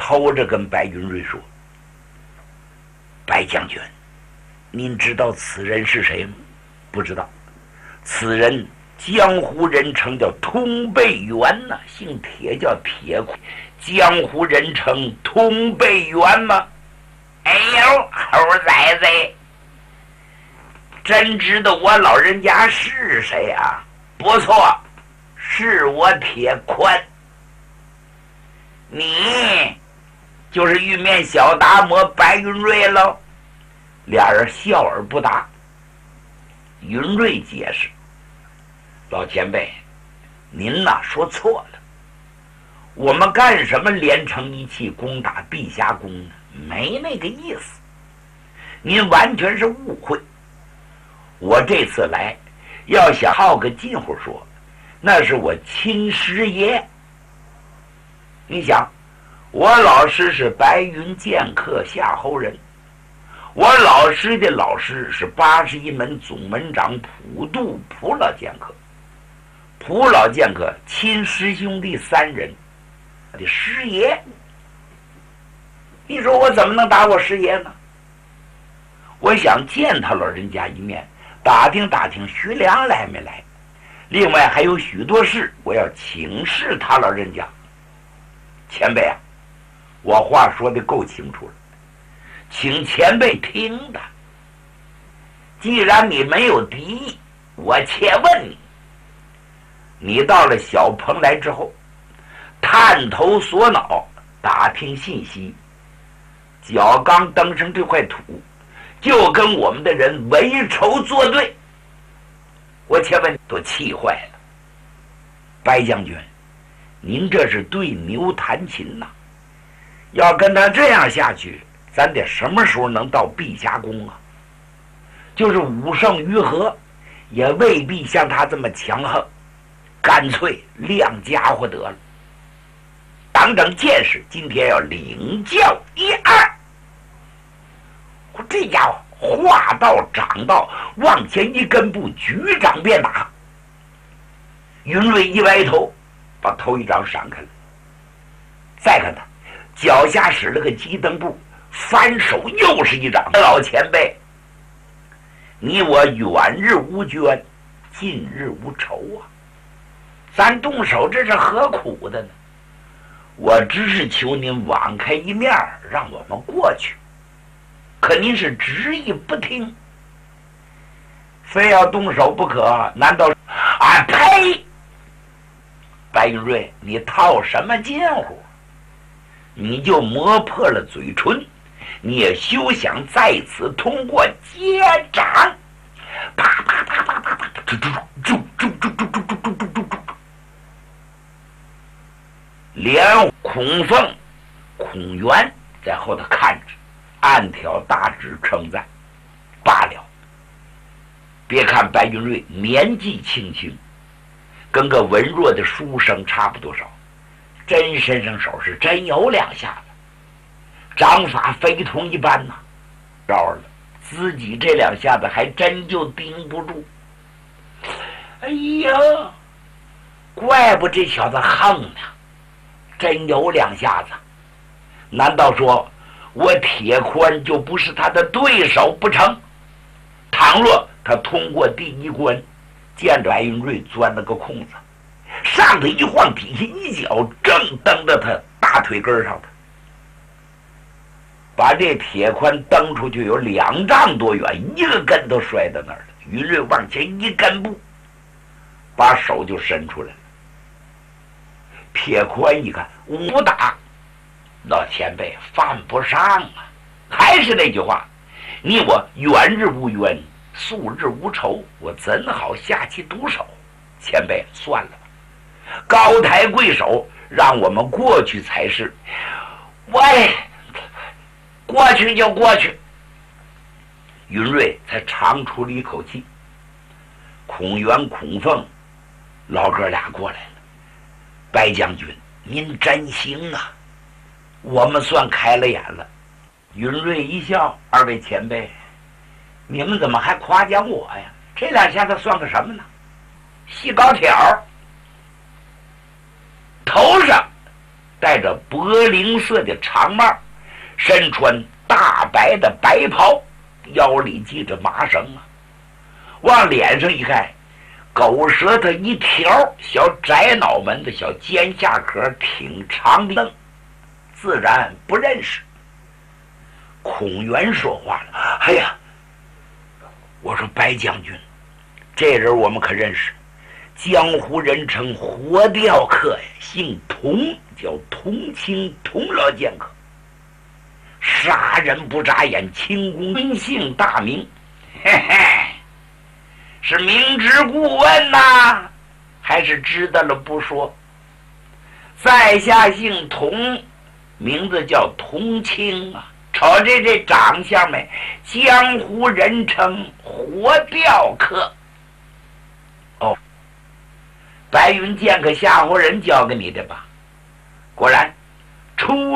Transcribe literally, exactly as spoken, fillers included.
偷着跟白云瑞说：“白将军，您知道此人是谁吗？”“不知道。”“此人江湖人称叫通背元呐、啊，姓铁叫铁坤，江湖人称通背元吗？”“哎呦，猴崽子，真知道我老人家是谁啊？不错，是我铁宽。你就是玉面小达摩白云瑞喽。”俩人笑而不答。云瑞解释：“老前辈，您呐说错了，我们干什么连成一气攻打碧霞宫呢？没那个意思，您完全是误会。我这次来，要想套个近乎说，那是我亲师爷。你想，我老师是白云剑客夏侯人，我老师的老师是八十一门总门长普渡普老剑客，普老剑客亲师兄弟三人的师爷。你说我怎么能打我师爷呢？我想见他老人家一面，打听打听徐良来没来，另外还有许多事我要请示他老人家。前辈啊，我话说的够清楚了，请前辈听的。既然你没有敌意，我且问你，你到了小蓬莱之后，探头索脑，打听信息，脚刚登上这块土，就跟我们的人为仇作对，我且问你，都气坏了。白将军，您这是对牛弹琴呐、啊！要跟他这样下去，咱得什么时候能到碧霞宫啊？就是武圣于和，也未必像他这么强横，干脆亮家伙得了。当整见识，今天要领教一二。这家伙话到掌到，往前一根步，举掌便打。云瑞一歪头，把头一掌闪开了。再看他脚下使了个急蹬步，翻手又是一掌。老前辈，你我远日无冤，近日无仇啊！咱动手这是何苦的呢？我只是求您网开一面，让我们过去。可您是执意不听，非要动手不可，难道啊呸！白云瑞，你套什么近乎？你就磨破了嘴唇，你也休想在此通过接掌！啪啪啪啪啪啪，住住住住住住住住住住住！连孔凤、孔元在后头看着，暗挑大指称赞。罢了，别看白云瑞年纪轻轻，跟个文弱的书生差不多少，真身上手是真有两下子，掌法非同一般呐、啊。招了自己这两下子还真就顶不住。哎呀，怪不这小子横呢，真有两下子。难道说我铁宽就不是他的对手不成？倘若他通过第一关，见着白云瑞钻了个空子，上头一晃，底下一脚正蹬到他大腿根上的，把这铁宽蹬出去有两丈多远，一个跟头摔到那儿了。云瑞往前一跟步，把手就伸出来了。铁宽一看武打，老前辈犯不上啊！还是那句话，你我远日无冤，素日无仇，我怎好下其毒手？前辈，算了吧，高抬贵手，让我们过去才是。喂，过去就过去。云瑞才长出了一口气。孔元、孔凤老哥俩过来了。白将军，您真行啊！我们算开了眼了。云瑞一笑，二位前辈，你们怎么还夸奖我呀？这两下子算个什么呢？细高条，头上戴着柏林色的长帽，身穿大白的白袍，腰里系着麻绳啊。往脸上一看，狗舌头一条，小窄脑门的小尖下壳挺长的愣，自然不认识。孔元说话了：“哎呀，我说白将军，这人我们可认识，江湖人称活雕客呀，姓童，叫童清，童老剑客，杀人不眨眼，轻功尊姓大名，嘿嘿，是明知故问呐、啊，还是知道了不说？在下姓童，名字叫童清啊。瞅这这长相没，江湖人称活雕客。哦，白云剑客吓唬人交给你的吧？果然出